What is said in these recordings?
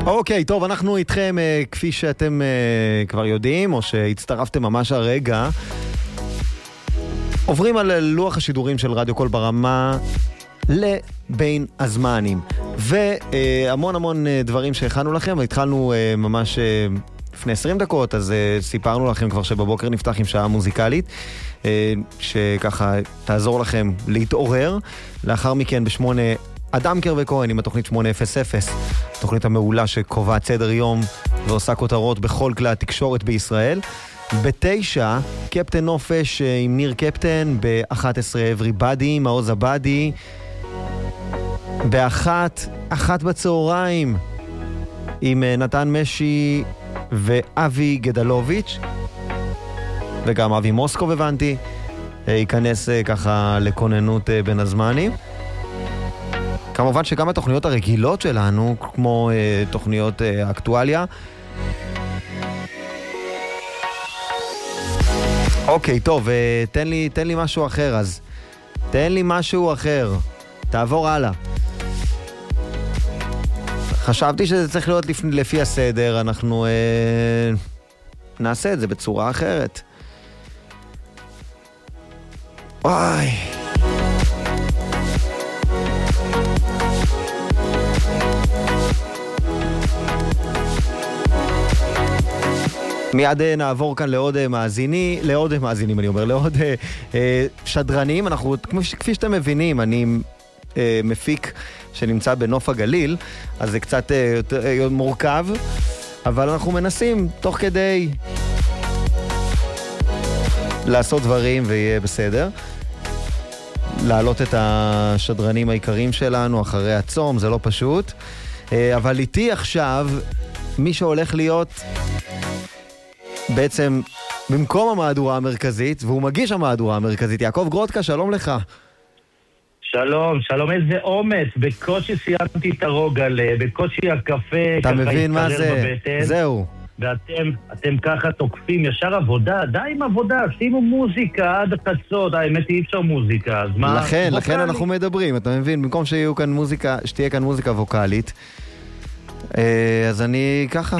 אוקיי, טוב, אנחנו איתכם, כפי שאתם כבר יודעים, או שהצטרפתם ממש הרגע, עוברים על לוח השידורים של רדיו קול ברמה לבין הזמנים. והמון המון דברים שהכנו לכם, התחלנו ממש לפני 20 דקות, אז סיפרנו לכם כבר שבבוקר נפתח עם שעה מוזיקלית, שככה תעזור לכם להתעורר. לאחר מכן ב8 אדמקר וכהן עם התוכנית 800, תוכנית המעולה שקובעת סדר יום ועושה כותרות בכל כלי התקשורת בישראל. ב9 קפטן נופש עם ניר קפטן, ב11 אבריבאדי, מעוז הבאדי, ב1 בצהריים עם נתן משי ואבי גדלוביץ', וגם אבי מוסקוב הבנתי ייכנס ככה לכוננות בין הזמנים. כמובן שגם התוכניות הרגילות שלנו, כמו תוכניות אקטואליה. אוקיי, טוב, תן לי משהו אחר אז. תן לי משהו אחר. תעבור הלאה. חשבתי שזה צריך להיות לפי הסדר, אנחנו נעשה את זה בצורה אחרת. וואי. מיד נעבור כאן לעוד שדרנים. אנחנו, כפי שאתם מבינים, אני מפיק שנמצא בנוף הגליל, אז זה קצת יותר מורכב, אבל אנחנו מנסים תוך כדי לעשות דברים ויהיה בסדר. להעלות את השדרנים העיקריים שלנו אחרי הצום, זה לא פשוט. אבל איתי עכשיו מי שהולך להיות בעצם במקום המהדורה המרכזית, והוא מגיש המהדורה המרכזית, יעקב גרודקה, שלום לך. שלום, שלום, איזה אומץ, בקושי סיימתי את הרוגלה, בקושי הקפה, אתה מבין מה זה? בבטן, זהו. ואתם ככה תוקפים ישר עבודה, די עם עבודה, שימו מוזיקה עד החצות, האמת היא אי אפשר מוזיקה, אז מה? לכן אנחנו מדברים, אתה מבין, במקום שתהיה כאן מוזיקה ווקלית, אז אני ככה,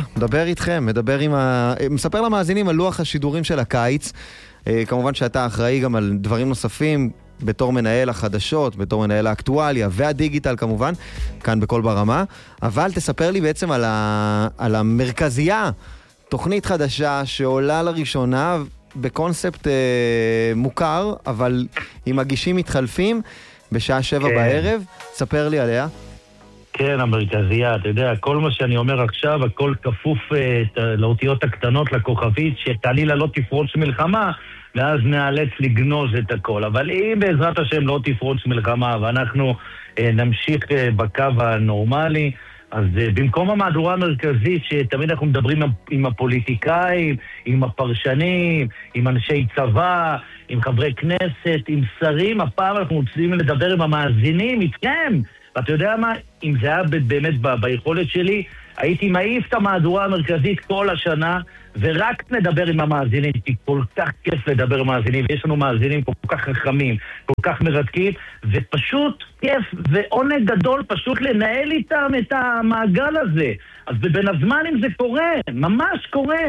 מספר למאזינים על לוח השידורים של הקיץ. כמובן שאתה אחראי גם על דברים נוספים, בתור מנהל החדשות, בתור מנהל האקטואליה והדיגיטל כמובן, כאן בכל ברמה. אבל תספר לי בעצם על המרכזייה, תוכנית חדשה שעולה לראשונה בקונספט מוכר, אבל עם מגישים מתחלפים בשעה 7 בערב. ספר לי עליה. כן, המרכזייה, אתה יודע, כל מה שאני אומר עכשיו, הכל כפוף לאותיות הקטנות, לכוכבית, שתעלילה לא תפרוץ מלחמה, ואז נאלץ לגנוז את הכל. אבל אם בעזרת השם לא תפרוץ מלחמה, ואנחנו נמשיך בקו הנורמלי, אז במקום המהדורה המרכזית, שתמיד אנחנו מדברים עם הפוליטיקאים, עם הפרשנים, עם אנשי צבא, עם חברי כנסת, עם שרים, הפעם אנחנו רוצים לדבר עם המאזינים, איתכם. ואתה יודע מה? אם זה היה באמת ביכולת שלי, הייתי מעיף את המהדורה המרכזית כל השנה, ורק נדבר עם המאזינים, כי כל כך כיף לדבר עם המאזינים, ויש לנו מאזינים כל כך חכמים, כל כך מרתקים, ופשוט כיף ועונג גדול פשוט לנהל איתם את המעגל הזה. אז בבין הזמנים זה קורה, ממש קורה.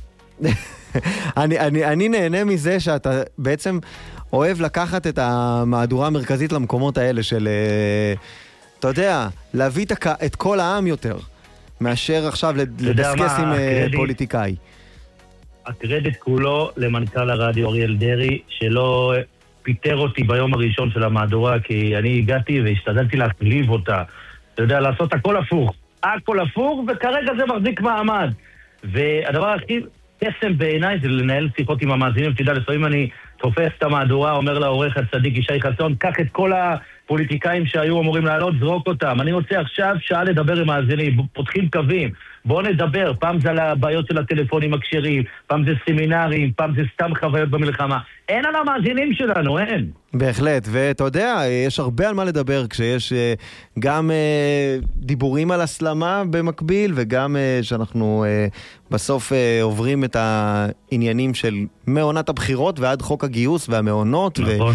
אני נהנה מזה שאתה בעצם אוהב לקחת את המהדורה המרכזית למקומות האלה של, אתה יודע, להביא את כל העם יותר, מאשר עכשיו לדסקס עם פוליטיקאי. הקרדיט כולו למנכ"ל הרדיו אריאל דרי, שלא פיטר אותי ביום הראשון של המהדורה, כי אני הגעתי והשתדלתי להחליב אותה. אתה יודע, לעשות הכל הפוך, וכרגע זה מחזיק מעמד. והדבר הכי קסם בעיניי זה לנהל שיחות עם המאזינים. אתה יודע, לפעמים אני תופס את המהדורה, אומר לעורך הצדיק ישי חסון, קח את כל הפוליטיקאים שהיו אמורים לעלות, זרוק אותם. אני רוצה עכשיו שעה לדבר עם מאזינים, פותחים קווים. בואו נדבר, פעם זה על הבעיות של הטלפונים הכשרים, פעם זה סמינרים, פעם זה סתם חוויות במלחמה. אין על המאזינים שלנו, אין. בהחלט, ואתה יודע, יש הרבה על מה לדבר, כשיש גם דיבורים על הסלמה במקביל, וגם שאנחנו בסוף עוברים את העניינים של מעונת הבחירות ועד חוק הגיוס והמעונות, נכון.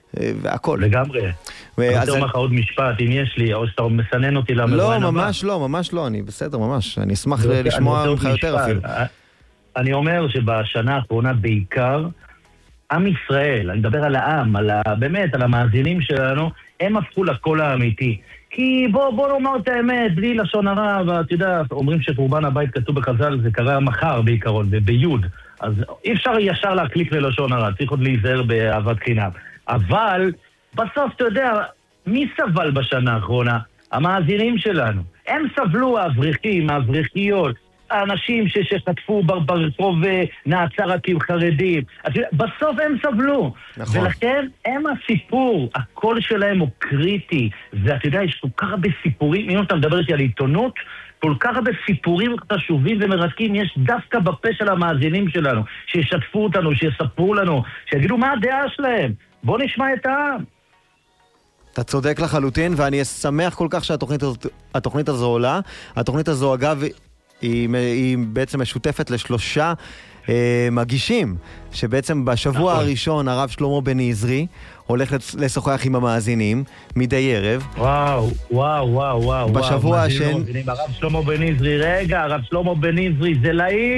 והכל. לגמרי. אני רוצה לך עוד משפט, אם יש לי, או שאתה מסנן אותי למרואיין הבא. לא, ממש לא, אני בסדר, ממש. אני אשמח לשמוע ממך יותר אפילו. אני אומר שבשנה האחרונה בעיקר, עם ישראל, אני מדבר על העם, באמת, על המאזינים שלנו, הם הפכו לקול האמיתי. כי בוא נאמר את האמת, בלי לשון הרע, ואתה יודע, אומרים שחורבן הבית כתוב בחז"ל, זה קרה מחר בעיקרון, ביוד. אז אי אפשר ישר להקליק ללשון הרע, צריך עוד להיזהר באהבת חינם. אבל בסוף, אתה יודע, מי סבל בשנה האחרונה? המאזינים שלנו. הם סבלו, האברכים, האברכיות, האנשים שחטפו ברחוב נעצר עקים חרדים. בסוף הם סבלו. נכון. ולכן הם הסיפור, הקול שלהם הוא קריטי. ואתה יודע, יש כל כך הרבה סיפורים, אם אתה מדבר איתי על עיתונות, כל כך הרבה סיפורים חשובים ומרתקים יש דווקא בפה של המאזינים שלנו, שישתפו אותנו, שיספרו לנו, שיגידו מה הדעה שלהם. בוא נשמע את העם. אתה צודק לחלוטין, ואני אשמח כל כך שהתוכנית הזו עולה. התוכנית הזו, אגב, היא בעצם משותפת לשלושה מגישים, שבעצם בשבוע הראשון הרב שלמה בן עזרי הולך לשוחח עם המאזינים מדי ערב. וואו. בשבוע השני... הרב שלמה בן עזרי, רגע, הרב שלמה בן עזרי זה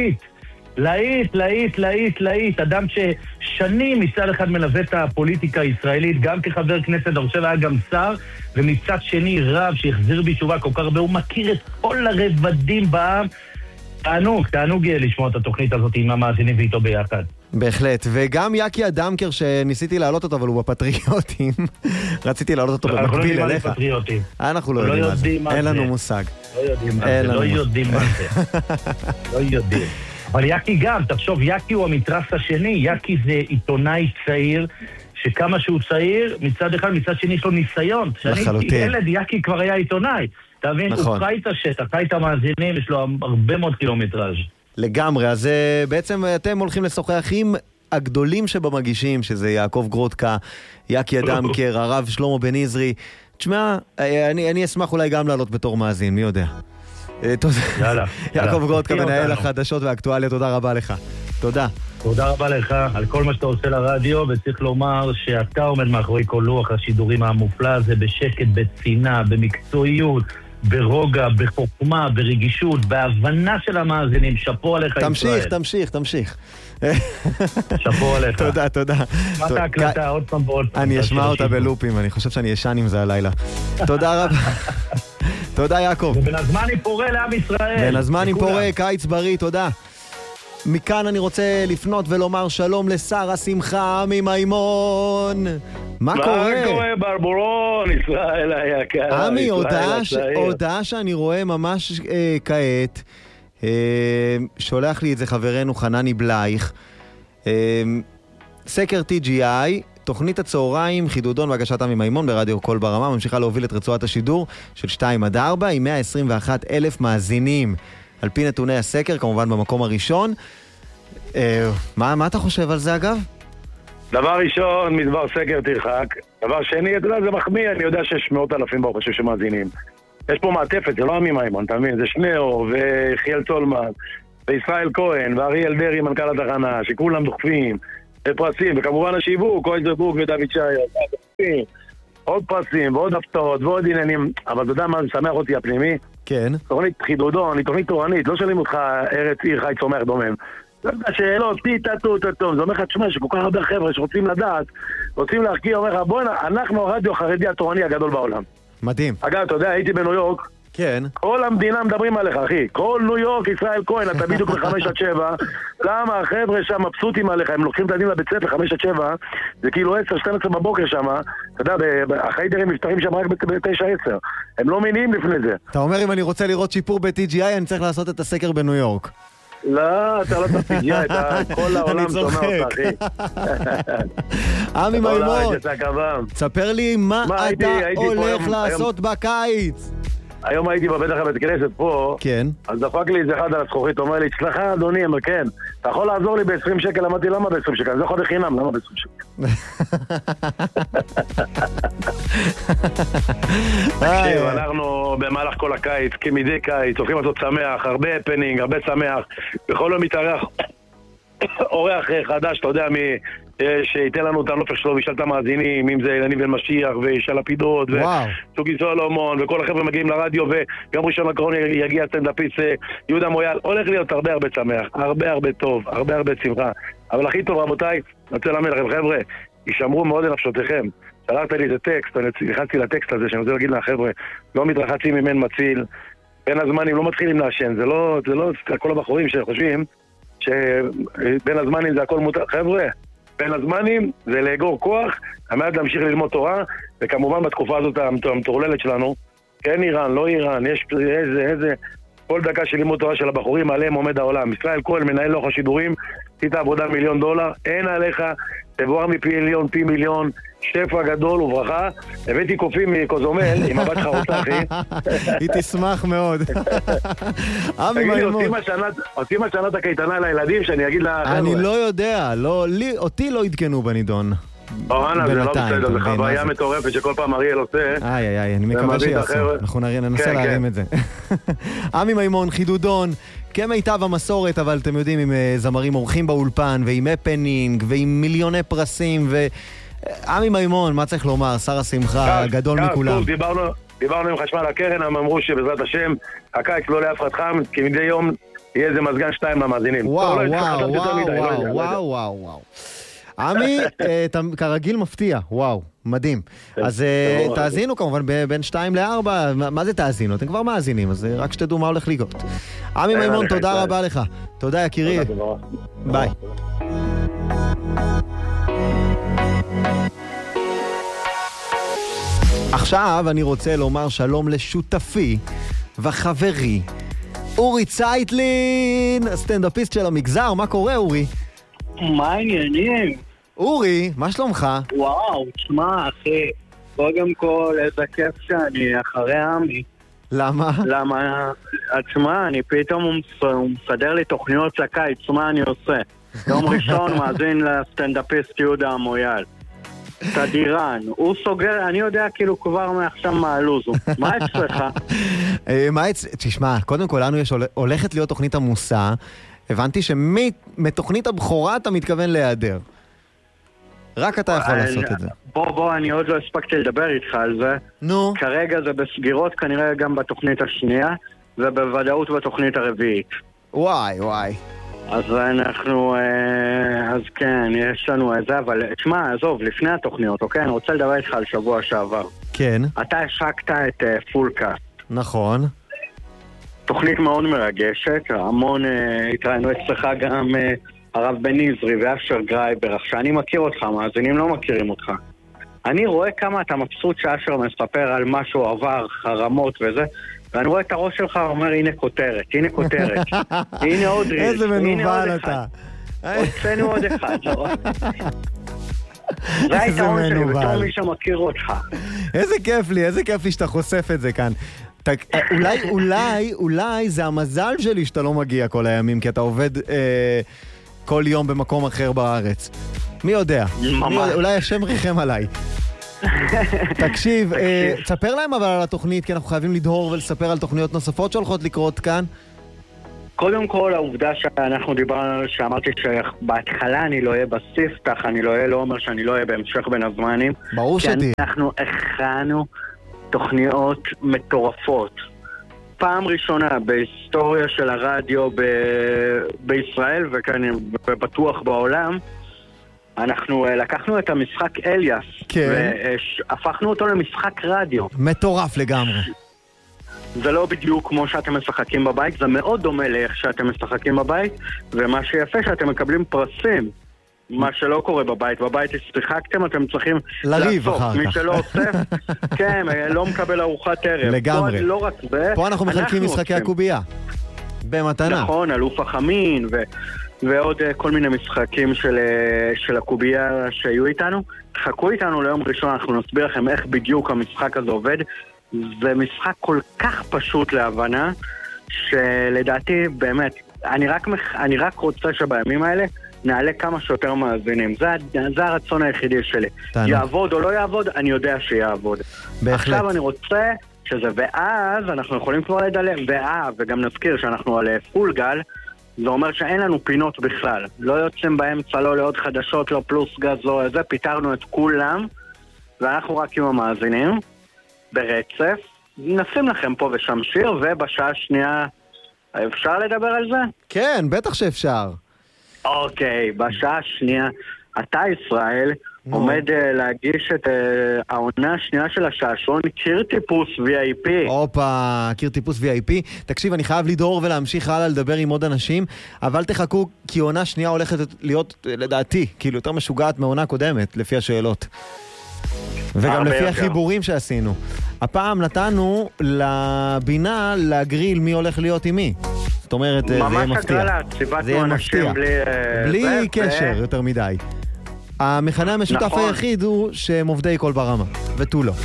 להיט. אדם ששנים מצד אחד מלווה את הפוליטיקה הישראלית, גם כחבר כנסת, אני חושב היה גם שר, ומצד שני רב שהחזיר בתשובה כל כך הרבה, הוא מכיר את כל הרבדים בעם. תענוג לשמוע את התוכנית הזאת עם המאזינים ואיתו ביחד. בהחלט, וגם יקי אדמקר שניסיתי להעלות אותו, אבל הוא בפטריוטים. רציתי להעלות אותו במקביל אליך. אנחנו לא יודעים מה זה. אין לנו מושג. לא יודעים מה זה. אבל יקי גם, תחשוב, יקי הוא המתרס השני. יקי זה עיתונאי צעיר, שכמה שהוא צעיר, מצד אחד, מצד שני יש לו ניסיון. כשאני הייתי ילד, יקי כבר היה עיתונאי. אתה מבין, הוא חי את השטח, חי את המאזינים, יש לו הרבה מאוד קילומטראז'. לגמרי, אז בעצם אתם הולכים לשוחח עם הגדולים שבמגישים, שזה יעקב גרודקה, יקי אדמקר, הרב שלמה בן עזרי. תשמע, אני אשמח אולי גם לעלות בתור מאזין, מי יודע. יאללה. יעקב גרודקה, מנהל החדשות והאקטואליה, תודה רבה לך. תודה. תודה רבה לך על כל מה שאתה עושה לרדיו, וצריך לומר שאתה עומד מאחורי כל לוח השידורים המופלא הזה, בשקט, בצנעה, במקצועיות, ברוגע, בחוכמה, ברגישות, בהבנה של המאזינים. שפו עליך ישראל. תמשיך. שפו עליך. תודה. מה אתה הקלטה עוד פעם ועוד פעם? אני אשמע אותה בלופים, אני חושב שאני ישן עם זה הלילה. תודה רבה. תודה יעקב. ובן הזמן היא פורה לעם ישראל. בן הזמן היא פורה, קיץ בריא, תודה. מכאן אני רוצה לפנות ולומר שלום לשר השמחה עמי מימון. מה קורה? מה קורה ברבורון, ישראל היקר? עמי, הודעה שאני רואה ממש כעת, שולח לי את זה חברנו חנני בלייך, סקר TGI, תוכנית הצהריים, חידודון והגשת עמי מימון ברדיו קול ברמה, ממשיכה להוביל את רצועת השידור של 2-4 עם 121,000 מאזינים. על פי נתוני הסקר, כמובן במקום הראשון. מה אתה חושב על זה אגב? דבר ראשון, מדבר סקר תרחק. דבר שני, אתה יודע, זה מחמיא, אני יודע שיש 100,000 ברוך השם שמאזינים. יש פה מעטפת, זה לא עמי מימון, אתה מבין? זה שניאור, וחיאל צולמן, וישראל כהן, ואריאל דרי, מנכ"ל התחנה, שכולם דוחפים, ופרסים, וכמובן השיווק, קויזר ברוק ודוד שייר, עוד פרסים, ועוד הפתעות, ועוד עניינים. אבל אתה יודע מה, זה שמח אותי הפנימי? כן. תוכנית חידודון, היא תוכנית תורנית, לא שואלים אותך ארץ עיר חי צומח דומם. זה שאלות, טוב, זה אומר לך, תשמע, שכל כך הרבה חבר'ה שרוצים לדעת, רוצים להחכיר, אומר לך, בוא'נה, אנחנו הרדיו החרדי התורני הגדול בעולם. מדהים. אגב, אתה יודע, הייתי בניו יורק, כן. כל המדינה מדברים עליך, אחי. כל ניו יורק, ישראל כהן, אתה בדיוק ב5-7. למה החבר'ה שם מבסוטים עליך, הם לוקחים את הילדים לבית ספר 5-7, זה כאילו 10-12 בבוקר שם, אתה יודע, החיידרים נפתרים שם רק ב9-10. הם לא מניעים לפני זה. אתה אומר, אם אני רוצה לראות שיפור ב-TGI, אני צריך לעשות את הסקר בניו יורק. לא, אתה לא תפגיע, כל העולם שומע אותך, אחי. עמי מימון, תספר לי מה אתה הולך לעשות בקיץ. היום הייתי בפתח הבית כנסת פה, כן. אז דפק לי איזה אחד על הזכוכית, אומר לי, אצלך אדוני, אמר כן, אתה יכול לעזור לי ב-20 שקל? אמרתי, למה ב-20 שקל? זה חודש חינם, למה ב-20 שקל? תקשיב, אנחנו במהלך כל הקיץ, כמדי קיץ, הולכים לעשות שמח, הרבה הפנינג, הרבה שמח, בכל יום מתארח אורח חדש, אתה יודע, שייתן לנו את הנופך שלו וישאל את המאזינים, אם זה אילני בן משיח וישאל לפידות וצוקי סולומון וכל החבר'ה מגיעים לרדיו, וגם ראשון הקרון יגיע סטנדאפיסט יהודה מויאל. הולך להיות הרבה שמח, הרבה טוב, הרבה שמחה. אבל הכי טוב, רבותיי, אני רוצה להאמין לכם, חבר'ה, ישמרו מאוד לנפשותיכם. שלחת לי איזה טקסט, אני נכנסתי לטקסט הזה שאני רוצה להגיד לה, חבר'ה, לא מתרחצים אם אין מציל, בין הזמנים לא מתחילים לעשן, זה לא כל הבחורים שחושבים שבין הזמנים זה הכל מותר. חבר'ה, בין הזמנים זה לאגור כוח, המעט להמשיך ללמוד תורה, וכמובן בתקופה הזאת המטורללת שלנו, כן איראן, לא איראן, יש איזה כל דקה של לימוד תורה של הבחורים, עליהם עומד העולם. ישראל כהן, מנהל לוח השידורים, עשית עבודה $1,000,000, אין עליך, תבואר פי מיליון, שפע גדול וברכה. הבאתי קופים מקוזומל, עם הבת שלך רוצה, אחי. היא תשמח מאוד. עושים השנת הקייטנה לילדים, שאני אגיד לה... אני לא יודע, אותי לא עדכנו בנידון. זה לא בסדר, זה חוויה מטורפת שכל פעם אריאל עושה. אני מקווה שיעשו, אנחנו ננסה להרים את זה. עמי מימון, חידודון, כמיטב המסורת, אבל אתם יודעים, עם זמרים אורחים באולפן, ועם הפנינג, ועם מיליוני פרסים, עמי מימון, מה צריך לומר? שר השמחה, גדול מכולם. דיברנו עם חשמל הקרן, הם אמרו שבעזרת השם, הקיץ לא לאף אחד חם, כי מדי יום יהיה איזה מזגן 2 למאזינים. וואו. עמי, כרגיל מפתיע, וואו, מדהים. אז תאזינו כמובן בין 2 ל-4, מה זה תאזינו? אתם כבר מאזינים, אז רק שתדעו מה הולך לקרות. עמי מימון, תודה רבה לך. תודה יקירי. ביי. עכשיו אני רוצה לומר שלום לשותפי וחברי אורי צייטלין, הסטנדאפיסט של המגזר. מה קורה, אורי? מה העניינים? אורי, מה שלומך? וואו, תשמע, אחי, קודם כל, איזה כיף שאני אחרי עמי. למה? תשמע, אני פתאום הוא מסדר לי תוכניות לקיץ, מה אני עושה? יום ראשון מאזין לסטנדאפיסט יהודה מויאל. תדירן, הוא סוגר, אני יודע כאילו כבר מעכשיו מהלוז. מה אצלך? תשמע, קודם כל לנו הולכת להיות תוכנית עמוסה. הבנתי שמתוכנית הבכורה אתה מתכוון להיעדר. רק אתה יכול לעשות את זה. בוא, אני עוד לא הספקתי לדבר איתך על זה. נו. כרגע זה בסגירות, כנראה גם בתוכנית השנייה, ובוודאות בתוכנית הרביעית. וואי. אז אנחנו, אז כן, יש לנו את זה, אבל תשמע, עזוב, לפני התוכניות, אוקיי? אני רוצה לדבר איתך על שבוע שעבר. כן. אתה השקת את פולקאסט. נכון. תוכנית מאוד מרגשת, המון התראינו אצלך גם הרב בן נזרי ואשר גרייבר, שאני מכיר אותך, מאזינים לא מכירים אותך. אני רואה כמה אתה מבסוט שאשר מספר על מה שהוא עבר, חרמות וזה, ואני רואה את הראש שלך ואומר, הנה כותרת, הנה עוד ריש, איזה מנובל אתה. הוצאנו עוד אחד, לא? זה היתרון שלי, בתור מי שמכיר אותך. איזה כיף לי שאתה חושף את זה כאן. אולי זה המזל שלי שאתה לא מגיע כל הימים, כי אתה עובד כל יום במקום אחר בארץ. מי יודע? אולי השם ריחם עליי. תקשיב, תספר להם אבל על התוכנית, כי אנחנו חייבים לדהור ולספר על תוכניות נוספות שהולכות לקרות כאן. קודם כל, העובדה שאנחנו דיברנו, שאמרתי שבהתחלה אני לא אהיה בספתח, אני לא אומר שאני לא אהיה בהמשך בין הזמנים. ברור שתהיה. כי אנחנו הכנו תוכניות מטורפות. פעם ראשונה בהיסטוריה של הרדיו בישראל, וכאן בטוח בעולם, אנחנו לקחנו את המשחק אליאס, כן. והפכנו אותו למשחק רדיו. מטורף לגמרי. זה לא בדיוק כמו שאתם משחקים בבית, זה מאוד דומה לאיך שאתם משחקים בבית, ומה שיפה שאתם מקבלים פרסים, מה שלא קורה בבית. בבית השחקתם, אתם צריכים לריב אחר כך. מי שלא אוסף, כן, לא מקבל ארוחת ערב. לגמרי. פה לא רק זה, פה אנחנו מחלקים משחקי הקובייה. במתנה. נכון, אלוף החמין, ועוד כל מיני משחקים של הקובייה שהיו איתנו. חכו איתנו ליום ראשון, אנחנו נסביר לכם איך בדיוק המשחק הזה עובד. זה משחק כל כך פשוט להבנה, שלדעתי באמת, אני רק רוצה שבימים האלה נעלה כמה שיותר מאזינים. זה הרצון היחידי שלי. יעבוד או לא יעבוד, אני יודע שיעבוד. בהחלט. עכשיו אני רוצה שזה, ואז אנחנו יכולים כבר לדלם, וגם נזכיר שאנחנו על פול גל, זה אומר שאין לנו פינות בכלל. לא יוצאים באמצע, לא לעוד חדשות, לא פלוס גז, לא איזה. פיתרנו את כולם, ואנחנו רק עם המאזינים, ברצף. נשים לכם פה ושם שיר, ובשעה השנייה, אפשר לדבר על זה? כן, בטח שאפשר. אוקיי, בשעה השנייה, אתה ישראל, עומד להגיש את העונה השנייה של השעשון, קיר טיפוס VIP. אופה, קיר טיפוס VIP. תקשיב, אני חייב לדהור ולהמשיך הלאה לדבר עם עוד אנשים, אבל תחכו, כי עונה שנייה הולכת להיות, לדעתי, כאילו יותר משוגעת מעונה קודמת, לפי השאלות. וגם לפי החיבורים שעשינו. הפעם נתנו לבינה להגריל מי הולך להיות עם מי. זאת אומרת, זה יהיה מפתיע. זה יהיה מפתיע. בלי קשר יותר מדי. המכנה המשותף היחיד הוא שהם עובדי כל ברמה, ותו לא.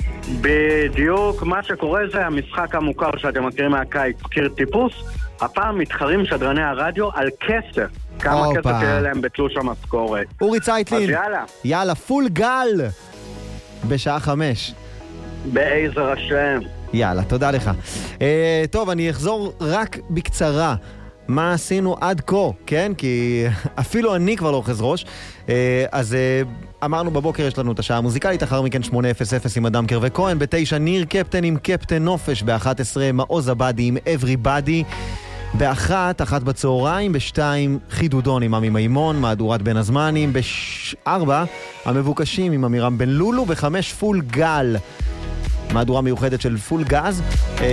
בדיוק, מה שקורה זה המשחק המוכר שאתם מכירים מהקיץ, קיר טיפוס. הפעם מתחרים שדרני הרדיו על כסף. כמה כסף תהיה להם בתלוש המשכורת. אורי צייטלין. אז יאללה, פול גל. בשעה 5. בעזר השם. יאללה, תודה לך. טוב, אני אחזור רק בקצרה. מה עשינו עד כה, כן? כי אפילו אני כבר לא אוחז ראש. אז אמרנו בבוקר יש לנו את השעה המוזיקלית, אחר מכן 8:00 עם אדם קר וכהן, ב9 ניר קפטן עם קפטן נופש, ב11 מעוז הבאדי עם everybody, ב1 בצהריים, ב2 חידודון עם עמי מימון, מהדורת בין הזמנים, ב4 המבוקשים עם אמירם בן לולו, ב5 פול גל, מהדורה מיוחדת של פול גז,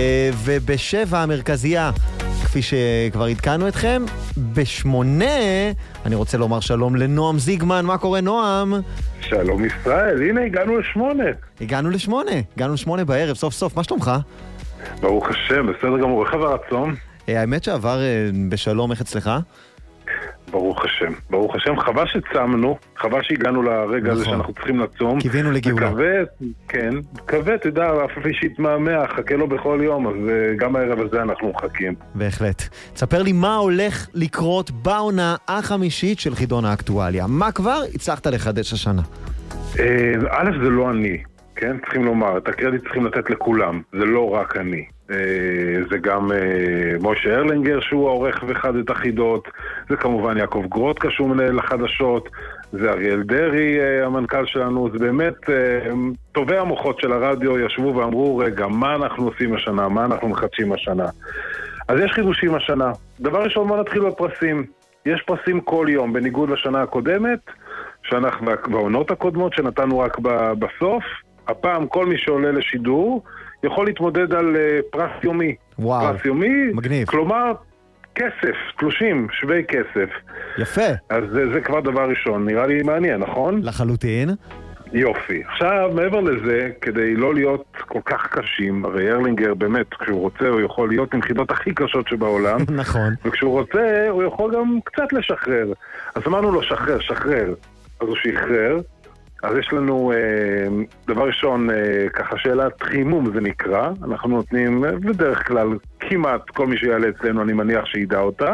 וב7 המרכזייה, כפי שכבר עדכנו אתכם. ב8 אני רוצה לומר שלום לנועם זיגמן. מה קורה, נועם? שלום ישראל, הנה הגענו ל8. הגענו ל8 בערב, סוף סוף. מה שלומך? ברוך השם, בסדר גמור, איך עבר הרצון? האמת שעבר בשלום, איך אצלך? ברוך השם, חבל שצמנו, חבל שהגענו לרגע הזה שאנחנו צריכים לצום. קיווינו לגאולה. מקווה, תדע, אף פעם שיתמהמה, חכה לו בכל יום, אז גם הערב הזה אנחנו מחכים. בהחלט. תספר לי מה הולך לקרות בעונה החמישית של חידון האקטואליה. מה כבר הצלחת לחדש השנה? א', זה לא אני, כן? צריכים לומר, את הקרדיט צריכים לתת לכולם, זה לא רק אני. זה גם משה ארלינגר שהוא העורך וחד את החידות, זה כמובן יעקב גרוטקה שהוא מנהל לחדשות, זה אריאל דרי המנכ"ל שלנו. זה באמת טובי המוחות של הרדיו ישבו ואמרו רגע, מה אנחנו עושים השנה, מה אנחנו מחדשים השנה. אז יש חידושים השנה. דבר ראשון, בוא נתחיל בפרסים. יש פרסים כל יום, בניגוד לשנה הקודמת, שאנחנו בעונות הקודמות שנתנו רק בסוף. הפעם כל מי שעולה לשידור יכול להתמודד על פרס יומי. וואו, פרס יומי, מגניב. כלומר כסף, תלושים, שווי כסף. יפה. אז זה כבר דבר ראשון, נראה לי מעניין, נכון? לחלוטין. יופי. עכשיו, מעבר לזה, כדי לא להיות כל כך קשים, הרי ארלינגר באמת, כשהוא רוצה, הוא יכול להיות עם חידות הכי קשות שבעולם. נכון. וכשהוא רוצה, הוא יכול גם קצת לשחרר. אז אמרנו לו, שחרר. אז הוא שחרר. אז יש לנו דבר ראשון, ככה שאלת חימום זה נקרא, אנחנו נותנים בדרך כלל כמעט כל מי שיעלה אצלנו, אני מניח שידע אותה,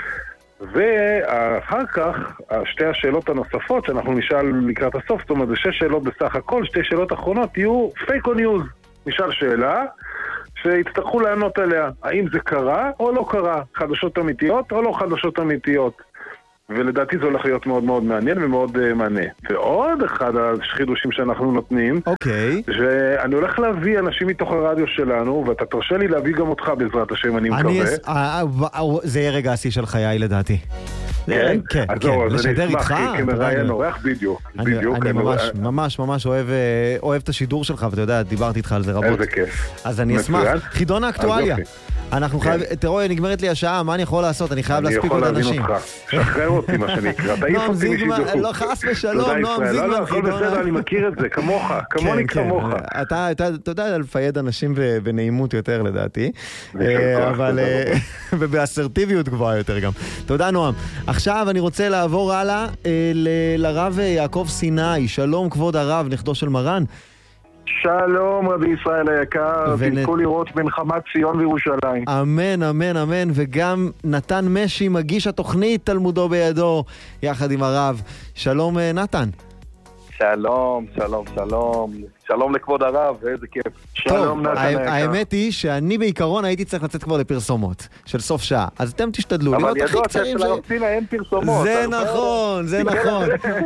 ואחר כך שתי השאלות הנוספות שאנחנו נשאל לקראת הסוף, זאת אומרת זה 6 שאלות בסך הכל, 2 שאלות אחרונות יהיו פייק או ניוז. נשאל שאלה שיצטרכו לענות עליה, האם זה קרה או לא קרה, חדשות אמיתיות או לא חדשות אמיתיות. ולדעתי זה הולך להיות מאוד מאוד מעניין ומאוד מענה. ועוד אחד החידושים שאנחנו נותנים, שאני הולך להביא אנשים מתוך הרדיו שלנו, ואתה תרשה לי להביא גם אותך בעזרת השם, אני מקווה. זה יהיה רגע השיא של חיי לדעתי. כן, לשדר איתך. כמראיין אורח, בדיוק. אני ממש אוהב את השידור שלך, ואתה יודע, דיברתי איתך על זה רבות. איזה כיף. אז אני אשמח. חידון האקטואליה. אנחנו חייבים, תראו, נגמרת לי השעה, מה אני יכול לעשות? אני חייב להספיק עוד אנשים. אני יכול להבין אותך. שחרר אותי, מה שנקרא. נועם זיגמן, לא, חס ושלום, נועם זיגמן. לא, הכל בסדר, אני מכיר את זה, כמוך, כמוני כמוך. אתה יודע לפייד אנשים בנעימות יותר, לדעתי. אבל, ובאסרטיביות גבוהה יותר גם. תודה, נועם. עכשיו אני רוצה לעבור הלאה לרב יעקב סיני. שלום, כבוד הרב, נכדו של מרן. שלום רבי ישראל היקר, תזכו לראות בנחמת ציון וירושלים. אמן, אמן, אמן. וגם נתן משי, מגיש התוכנית תלמודו בידו, יחד עם הרב. שלום נתן. שלום, שלום, שלום. שלום לכבוד הרב, איזה כיף. טוב, האמת היא שאני בעיקרון הייתי צריך לצאת כבר לפרסומות של סוף שעה. אז אתם תשתדלו להיות הכי קצרים. אבל ידוע שאצל הרב אין פרסומות. זה נכון, זה נכון.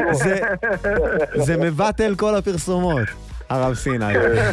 זה מבטל כל הפרסומות, הרב סיני.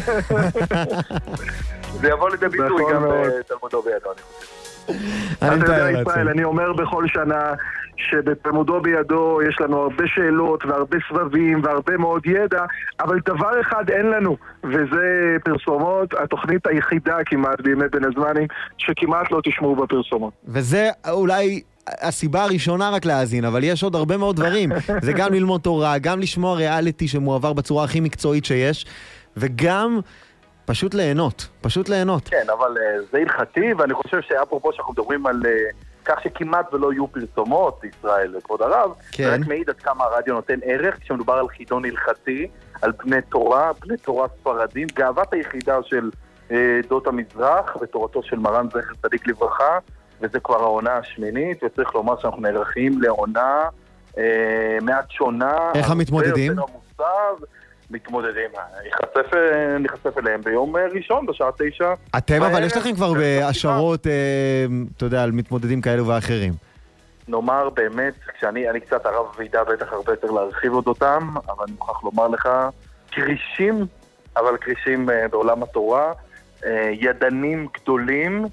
זה יבוא לידי ביטוי גם בתלמודו בידו, אני חושב. אתה יודע, ישראל, אני אומר בכל שנה שבתלמודו בידו יש לנו הרבה שאלות והרבה סבבים והרבה מאוד ידע, אבל דבר אחד אין לנו, וזה פרסומות, התוכנית היחידה כמעט בימי בין הזמנים שכמעט לא תשמעו בפרסומות. וזה אולי הסיבה הראשונה רק להאזין, אבל יש עוד הרבה מאוד דברים. זה גם ללמוד תורה, גם לשמוע ריאליטי שמועבר בצורה הכי מקצועית שיש, וגם פשוט ליהנות, פשוט ליהנות. כן, אבל זה הלכתי, ואני חושב שאפרופו שאנחנו מדברים על כך שכמעט ולא יהיו פרסומות בישראל, כבוד הרב, כן. זה רק מעיד עד כמה הרדיו נותן ערך, כשמדובר על חידון הלכתי, על בני תורה ספרדים, גאוות היחידה של דות המזרח, ותורתו של מרן זכר צדיק לברכה, וזה כבר העונה השמינית, וצריך לומר שאנחנו נערכים לעונה מעט שונה. איך המתמודדים? מתמודדים, נחשף אליהם ביום ראשון, בשעה 9. אתם, אבל יש לכם כבר בהשערות, אתה יודע, על מתמודדים כאלו ואחרים. נאמר באמת, כשאני קצת הרב וידע בטח הרבה יותר להרחיב אותם, אבל אני מוכרח לומר לך, קרישים, אבל קרישים בעולם התורה, ידנים גדולים,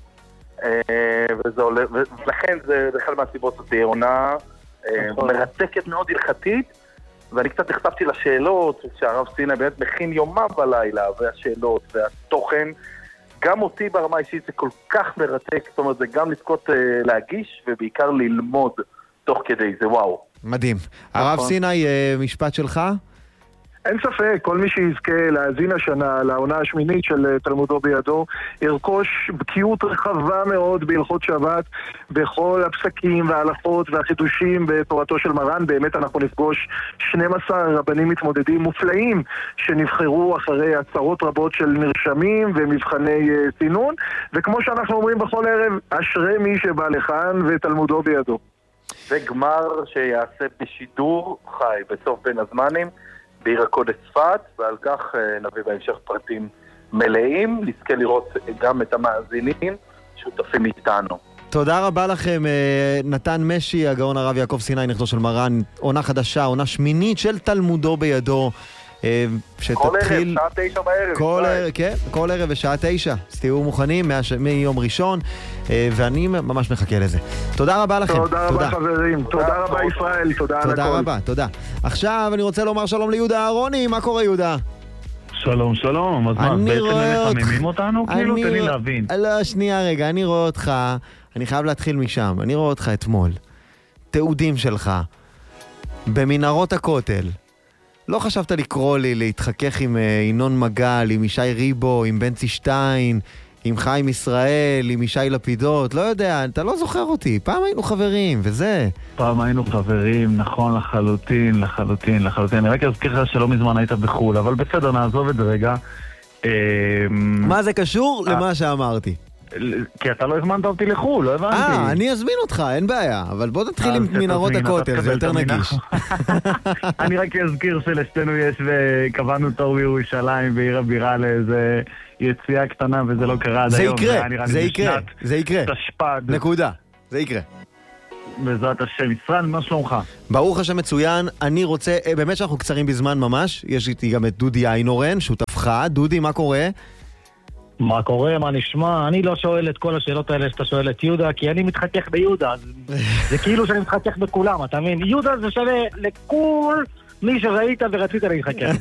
ולכן זה אחד מהסיבות זאת תהיה עונה מרתקת מאוד הלכתית, ואני קצת נחשפתי לשאלות, שהרב סיני באמת מכין יומה בלילה, והשאלות והתוכן, גם אותי ברמה אישית זה כל כך מרתק, זאת אומרת זה גם לזכות להגיש, ובעיקר ללמוד תוך כדי, זה וואו. מדהים. הרב סיני, משפט שלך? אין ספק, כל מי שיזכה להאזין השנה לעונה השמינית של תלמודו בידו, ירכוש בקיאות רחבה מאוד בהלכות שבת, בכל הפסקים וההלכות והחידושים בתורתו של מרן. באמת אנחנו נפגוש 12 רבנים מתמודדים מופלאים שנבחרו אחרי עצרות רבות של נרשמים ומבחני סינון, וכמו שאנחנו אומרים בכל ערב, אשרי מי שבא לכאן ותלמודו בידו. וגמר שיעשה בשידור חי בסוף בין הזמנים בעיר הקודש צפת, ועל כך נביא בהמשך פרטים מלאים, נזכה לראות גם את המאזינים שותפים איתנו. תודה רבה לכם, נתן משי, הגאון הרב יעקב סיני, נכדו של מרן, עונה חדשה, עונה שמינית של תלמודו בידו, שתתחיל... כל ערב, שעה 9 בערב. כן, כל ערב בשעה 9. אז תהיו מוכנים מיום ראשון, ואני ממש מחכה לזה. תודה רבה לכם. תודה רבה חברים, תודה רבה ישראל, תודה על הכל. תודה רבה, תודה. עכשיו אני רוצה לומר שלום ליהודה אהרוני, מה קורה יהודה? שלום, שלום, אז מה, בעצם הם מחממים אותנו? כאילו, תן לי להבין. לא, שנייה רגע, אני רואה אותך, אני חייב להתחיל משם, אני רואה אותך אתמול, תיעודים שלך, במנהרות הכותל. לא חשבת לקרוא לי, להתחכך עם ינון מגל, עם ישי ריבו, עם בנצי שטיין, עם חיים ישראל, עם ישי לפידות, לא יודע, אתה לא זוכר אותי, פעם היינו חברים, וזה. פעם היינו חברים, נכון, לחלוטין. אני רק אזכיר לך שלא מזמן היית בחול, אבל בסדר, נעזוב את זה רגע. מה זה קשור למה שאמרתי? כי אתה לא הזמנת אותי לחול, לא הבנתי. אני אזמין אותך, אין בעיה, אבל בוא נתחיל עם מנהרות הכותל, זה יותר נגיש. אני רק אזכיר שלשתנו יש וקבענו תור בירושלים בעיר הבירה לאיזה יציאה קטנה, וזה לא קרה עד היום. זה יקרה, נקודה, זה יקרה. בעזרת השם. ישראל, מה שלומך? ברוך השם מצוין, אני רוצה, באמת שאנחנו קצרים בזמן ממש, יש איתי גם את דודי איינורן, שותפך. דודי, מה קורה? מה קורה, מה נשמע? אני לא שואל את כל השאלות האלה שאתה שואל את יהודה, כי אני מתחכך ביהודה. זה כאילו שאני מתחכך בכולם, אתה מבין? יהודה זה שווה לכל מי שראית ורצית להתחכך.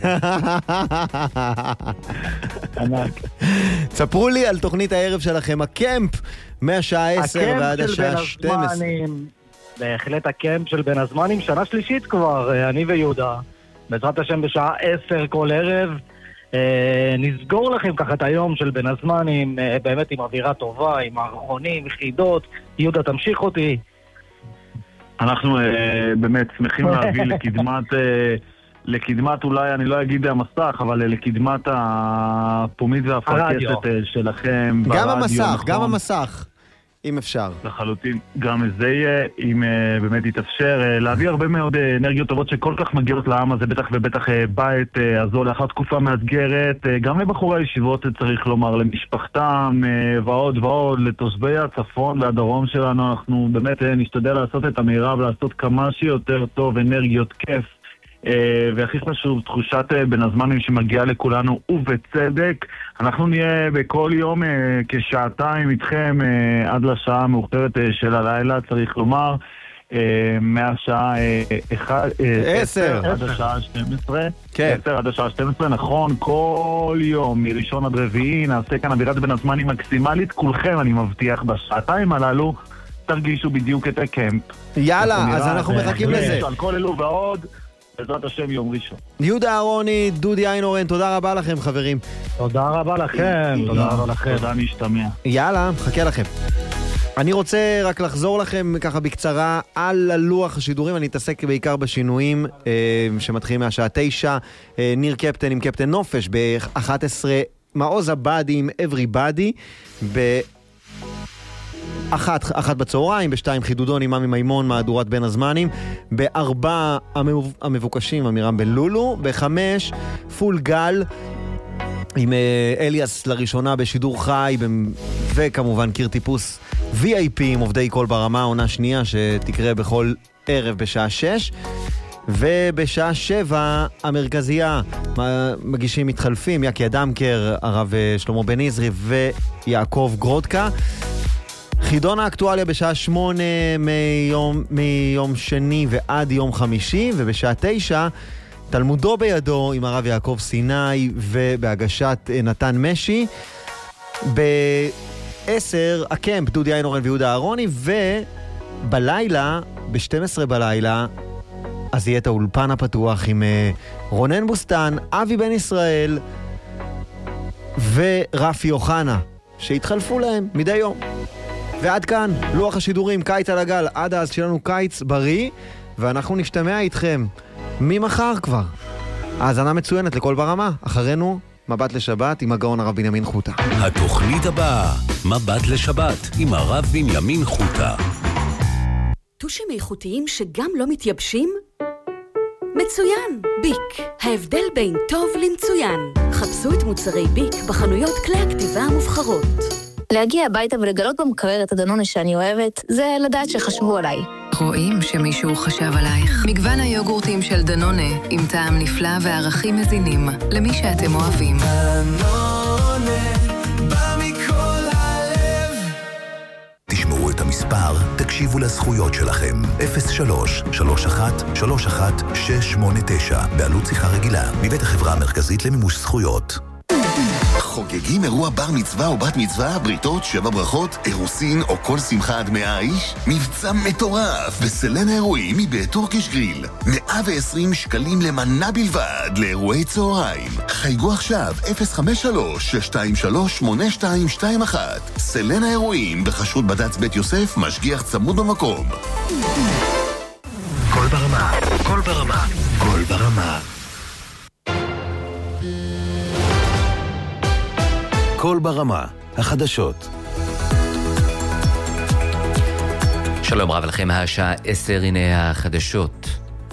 ספרו לי על תוכנית הערב שלכם, הקמפ, מהשעה 10 ועד השעה 12. בהחלט הקמפ של בין הזמנים, שנה שלישית כבר, אני ויהודה. בעזרת השם בשעה 10 כל ערב. נסגור לכם ככה את היום של בין הזמנים, באמת עם אווירה טובה, עם מערכונים, חידות. יהודה, תמשיך אותי. אנחנו באמת שמחים להביא לקדמת אולי, אני לא אגיד המסך, אבל לקדמת הפומית והפרקסת שלכם ברדיו. גם המסך. אם אפשר. לחלוטין, גם זה יהיה, אם באמת יתאפשר, להביא הרבה מאוד אנרגיות טובות שכל כך מגיעות לעם הזה, בטח ובטח בית הזו לאחר תקופה מאתגרת, גם לבחורי הישיבות צריך לומר, למשפחתם ועוד ועוד, לתושבי הצפון והדרום שלנו, אנחנו באמת נשתדל לעשות את המהירה ולעשות כמה שיותר טוב, אנרגיות כיף, והכי חשוב, תחושת בין הזמנים שמגיעה לכולנו ובצדק. אנחנו נהיה בכל יום כשעתיים איתכם עד לשעה המאוחרת של הלילה, צריך לומר, מהשעה 10 עד השעה 12. כן. 10 עד השעה 12, נכון, כל יום מראשון עד רביעי נעשה כאן אווירת בין הזמנים מקסימלית. כולכם, אני מבטיח, בשעתיים הללו תרגישו בדיוק את הקמפ. יאללה, אז אנחנו מחכים לזה. על כל אלו ועוד, בעזרת השם יום ראשון. יהודה אהרוני, דודי איינורן, תודה רבה לכם חברים. תודה רבה לכם, תודה רבה לכם. תודה, נשתמע. יאללה, מחכה לכם. אני רוצה רק לחזור לכם ככה בקצרה על הלוח השידורים, אני אתעסק בעיקר בשינויים שמתחילים מהשעה 9, ניר קפטן עם קפטן נופש ב-11, מעוז הבאדי עם Everybody ב-1 בצהריים, ב-2 חידודון עם עמי מימון, מהדורת בין הזמנים, ב-4 המבוקשים, אמירם בן לולו, ב-5 פול גל, עם אליאס לראשונה בשידור חי, וכמובן קיר טיפוס VIP עם עובדי קול ברמה, עונה שנייה שתקרה בכל ערב בשעה 6, ובשעה 7 המרכזייה, מגישים מתחלפים, יקי אדמקר, הרב שלמה בן עזרי ויעקב גרודקה. חידון האקטואליה בשעה 8 מיום שני ועד יום חמישי, ובשעה 9 תלמודו בידו עם הרב יעקב סיני ובהגשת נתן משי. ב-10 הקמפ דודי איינורן ויהודה אהרוני, ובלילה, ב-12 בלילה, אז יהיה את האולפן הפתוח עם רונן בוסטן, אבי בן ישראל ורפי יוחנה, שהתחלפו להם מדי יום. ועד כאן, לוח השידורים, קיץ על הגל. עד אז שלנו קיץ בריא, ואנחנו נשתמע איתכם ממחר כבר. האזנה מצוינת לכל ברמה. אחרינו, מבט לשבת עם הגאון הרב בנימין חוטה. התוכנית הבאה, מבט לשבת עם הרב בנימין חוטה. טושים איכותיים שגם לא מתייבשים? מצוין! ביק. ההבדל בין טוב למצוין. חפשו את מוצרי ביק בחנויות כלי הכתיבה המובחרות. להגיע הביתה ולגלות במקרר את הדנונה שאני אוהבת, זה לדעת שחשבו עליי. רואים שמישהו חשב עלייך. מגוון היוגורטים של דנונה, עם טעם נפלא וערכים מזינים, למי שאתם אוהבים. דנונה, בא מכל הלב. תשמעו את המספר, תקשיבו לזכויות שלכם. 03-31-31-689, בעלות שיחה רגילה, מבית החברה המרכזית למימוש זכויות. חוגגים אירוע בר מצווה או בת מצווה, בריתות, 7 ברכות, אירוסין או כל שמחה עד 100 איש? מבצע מטורף בסלנה אירועים מבית טורקיש גריל. 120 שקלים למנה בלבד לאירועי צהריים. חייגו עכשיו 053-623-8221. סלנה אירועים בחשרות בד"ץ בית יוסף, משגיח צמוד במקום. כל ברמה, כל ברמה, כל ברמה. כל ברמה, החדשות. שלום רב לכם, השעה 10, הנה החדשות.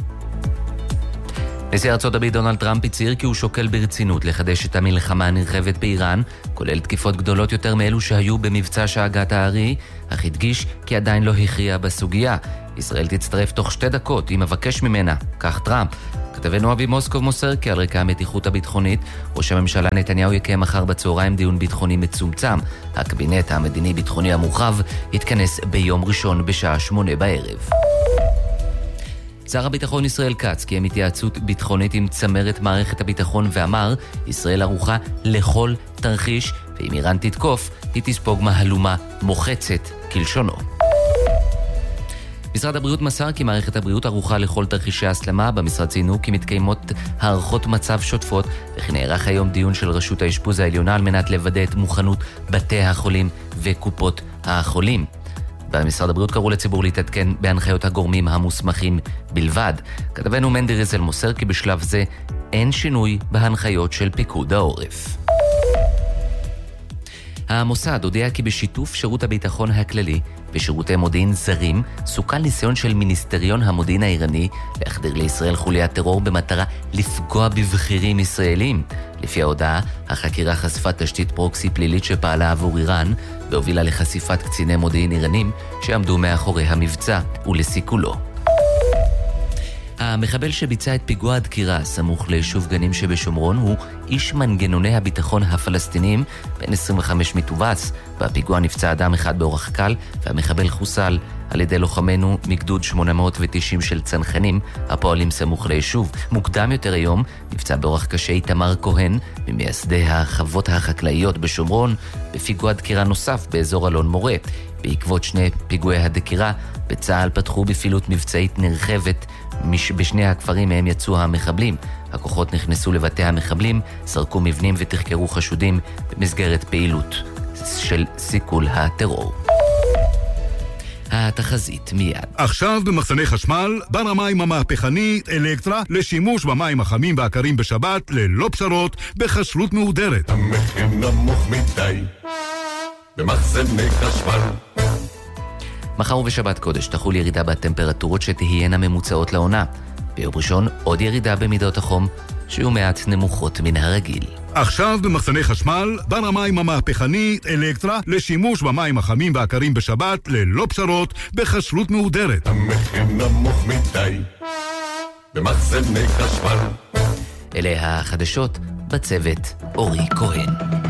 נשיא ארצות הברית דונלד טראמפ הצהיר כי הוא שוקל ברצינות לחדש את המלחמה הנרחבת באיראן, כולל תקיפות גדולות יותר מאלו שהיו במבצע שאגת הארי, אך הדגיש כי עדיין לא הכריע בסוגיה. ישראל תצטרף תוך 2 דקות אם מבקש ממנה, כך טראמפ. כתבנו אבי מוסקוב מוסר כי על רקע המתיחות הביטחונית, ראש הממשלה נתניהו יקיים מחר בצהריים דיון ביטחוני מצומצם. הקבינט המדיני-ביטחוני המורחב יתכנס ביום ראשון בשעה 8 בערב. שר הביטחון ישראל כץ קיים התייעצות ביטחונית עם צמרת מערכת הביטחון ואמר, ישראל ערוכה לכל תרחיש, ואם איראן תתקוף, היא תספוג מהלומה מוחצת כלשונו. משרד הבריאות מסר כי מערכת הבריאות ערוכה לכל תרחישי הסלמה. במשרד ציינו כי מתקיימות הערכות מצב שוטפות, וכי נערך היום דיון של רשות האשפוז העליונה על מנת לוודא את מוכנות בתי החולים וקופות החולים. במשרד הבריאות קראו לציבור להתעדכן בהנחיות הגורמים המוסמכים בלבד. כתבנו מנדי ריזל מוסר כי בשלב זה אין שינוי בהנחיות של פיקוד העורף. המוסד הודיע כי בשיתוף שירות הביטחון הכללי ושירותי מודיעין זרים סוכן ניסיון של מיניסטריון המודיעין האיראני להחדיר לישראל חוליית טרור במטרה לפגוע בבכירים ישראלים. לפי ההודעה, החקירה חשפה תשתית פרוקסי פלילית שפעלה עבור איראן והובילה לחשיפת קציני מודיעין איראנים שעמדו מאחורי המבצע ולסיכולו. המחבל שביצע את פיגוע הדקירה סמוך ליישוב גנים שבשומרון הוא איש מנגנוני הביטחון הפלסטיניים בן 25 מטובס. בפיגוע נפצע אדם אחד באורח קל והמחבל חוסל על ידי לוחמנו מגדוד 890 של צנחנים הפועלים סמוך ליישוב. מוקדם יותר היום נפצע באורח קשה איתמר כהן ממייסדי החוות החקלאיות בשומרון בפיגוע דקירה נוסף באזור אלון מורה. בעקבות שני פיגועי הדקירה בצה"ל פתחו בפעילות מבצעית נרחבת בשני הכפרים מהם יצאו המחבלים. הכוחות נכנסו לבתי המחבלים, סרקו מבנים ותחקרו חשודים במסגרת פעילות של סיכול הטרור. התחזית מיד. עכשיו במחסני חשמל, בר המים המהפכני אלקטרה לשימוש במים החמים והקרים בשבת ללא פשרות בכשרות מהודרת. המחיר נמוך מדי במחסני חשמל. מחר ובשבת קודש תחול ירידה בטמפרטורות שתהיינה ממוצעות לעונה. ביום ראשון עוד ירידה במידות החום שיהיו מעט נמוכות מן הרגיל. עכשיו במחסני חשמל, בר המים המהפכני אלקטרה לשימוש במים החמים והקרים בשבת ללא פשרות בכשרות מהודרת. המחיר נמוך מדי במחסני חשמל. אלה החדשות בצוות אורי כהן.